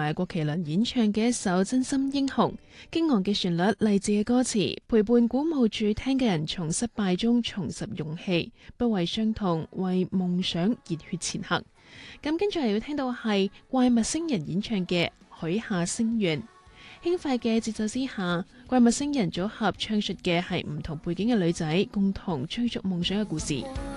埋郭麒麟演唱嘅一首《真心英雄》，激昂嘅旋律、勵志嘅歌詞，陪伴鼓舞住聽嘅人從失敗中重拾勇氣，不畏傷痛，為夢想熱血前行。咁跟住嚟要聽到係怪物星人演唱嘅《許下聲願》。輕快嘅節奏之下，怪物星人組合唱述嘅係唔同背景嘅女仔共同追逐夢想嘅故事。